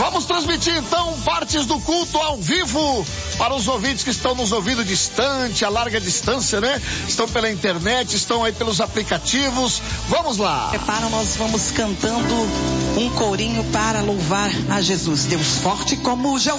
Vamos transmitir então partes do culto ao vivo para os ouvintes que estão nos ouvindo distante, a larga distância, né? Estão pela internet, estão aí pelos aplicativos. Vamos lá. Prepara, nós vamos cantando um corinho para louvar a Jesus. Deus forte como o